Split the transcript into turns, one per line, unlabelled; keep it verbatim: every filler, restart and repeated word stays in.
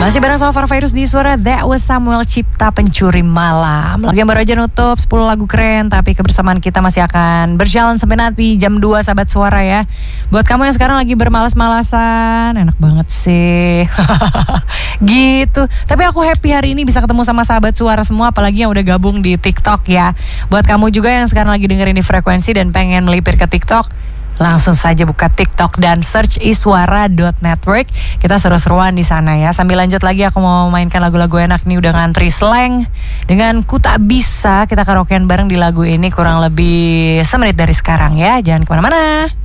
Masih bareng sama Farvirus di Suara. That was Samuel Cipta, Pencuri Malam. Lagu yang baru aja nutup sepuluh lagu keren. Tapi kebersamaan kita masih akan berjalan sampai nanti jam dua, sahabat Suara ya. Buat kamu yang sekarang lagi bermalas-malasan, enak banget sih. Gitu. Tapi aku happy hari ini bisa ketemu sama sahabat Suara semua, apalagi yang udah gabung di TikTok ya. Buat kamu juga yang sekarang lagi dengerin di Frekuensi dan pengen melipir ke TikTok, langsung saja buka TikTok dan search iswara dot network. Kita seru-seruan di sana ya. Sambil lanjut lagi, aku mau mainkan lagu-lagu enak nih, udah ngantri Slang dengan Ku Tak Bisa. Kita karaokean bareng di lagu ini kurang lebih semenit dari sekarang ya. Jangan kemana-mana.